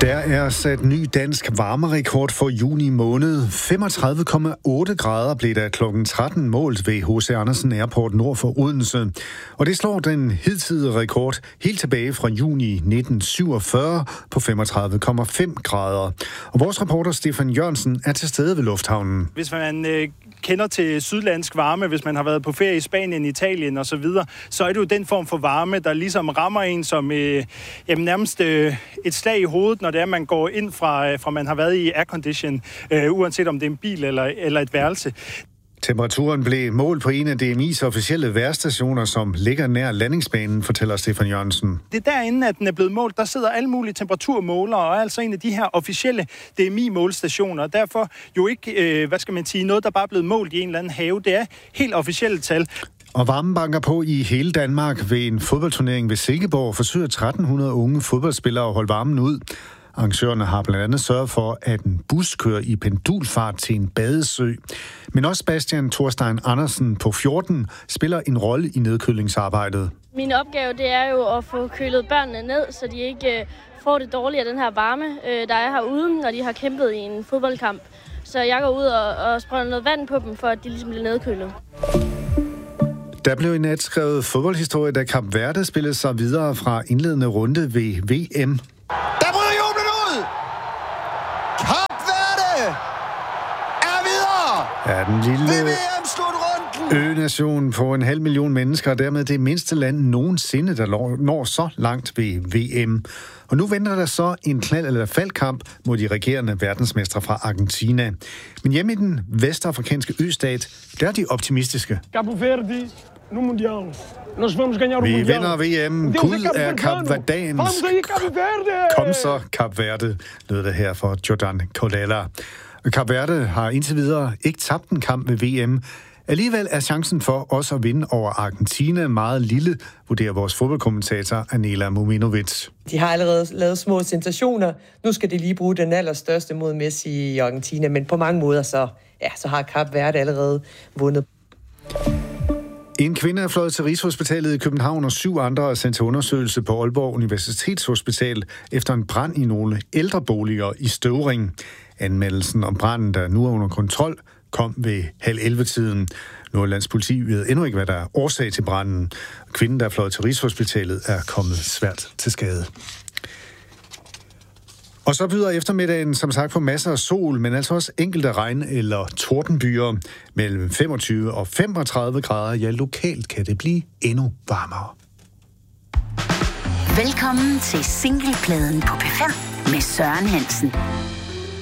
Der er sat ny dansk varmerekord for juni måned. 35,8 grader blev der klokken 13 målt ved H.C. Andersen Airport nord for Odense. Og det slår den hidtidige rekord helt tilbage fra juni 1947 på 35,5 grader. Og vores reporter Stefan Jørgensen er til stede ved lufthavnen. Hvis man kender til sydlandsk varme, hvis man har været på ferie i Spanien, Italien og så videre, så er det jo den form for varme, der ligesom rammer en som nærmest et slag i hovedet, når det er, man går ind fra man har været i aircondition, uanset om det er en bil eller et værelse. Temperaturen blev målt på en af DMI's officielle vejrstationer, som ligger nær landingsbanen, fortæller Stefan Jørgensen. Det er derinde, at den er blevet målt. Der sidder alle mulige temperaturmålere, og er altså en af de her officielle DMI-målstationer. Derfor jo ikke, noget, der bare er blevet målt i en eller anden have. Det er helt officielle tal. Og varmen banker på i hele Danmark. Ved en fodboldturnering ved Silkeborg forsøger 1300 unge fodboldspillere at holde varmen ud. Arrangørerne har blandt andet sørget for, at en bus kører i pendulfart til en badesø. Men også Bastian Thorstein Andersen på 14 spiller en rolle i nedkølingsarbejdet. Min opgave det er jo at få kølet børnene ned, så de ikke får det dårligt af den her varme, der er herude, når de har kæmpet i en fodboldkamp. Så jeg går ud og sprøjter noget vand på dem, for at de ligesom bliver nedkølet. Der blev i nat skrevet fodboldhistorie, da Kap Verde spillede sig videre fra indledende runde ved VM. Der bryder jublen ud! Kap Verde er videre! Ja, den lille ø-nation på 500.000 mennesker, og dermed det mindste land nogensinde, der når så langt ved VM. Og nu venter der så en knald- eller faldkamp mod de regerende verdensmestre fra Argentina. Men hjemme i den vestafrikanske østat, der er de optimistiske. Cabo Verde no Mundial. Nós vamos ganhar o Vi Mundial. vinder VM. Gud er kapverdansk. Kom så, Kap Verde, lød det her for Jordan Colella. Kap Verde har indtil videre ikke tabt en kamp ved VM. Alligevel er chancen for os at vinde over Argentina meget lille, vurderer vores fodboldkommentator Anela Mominovic. De har allerede lavet små sensationer. Nu skal de lige bruge den allerstørste mod Messi i Argentina, men på mange måder så har Kap Verde allerede vundet. En kvinde er fløjet til Rigshospitalet i København, og 7 andre er sendt til undersøgelse på Aalborg Universitetshospital efter en brand i nogle ældreboliger i Støvring. Anmeldelsen om branden, der nu er under kontrol, kom ved 10:30-tiden. Nordjyllands politi ved endnu ikke, hvad der er årsag til branden. Kvinden, der er fløjet til Rigshospitalet, er kommet svært til skade. Og så byder eftermiddagen som sagt på masser af sol, men altså også enkelte regn- eller tordenbyer. Mellem 25 og 35 grader, ja, lokalt kan det blive endnu varmere. Velkommen til Singlepladen på P5 med Søren Hansen.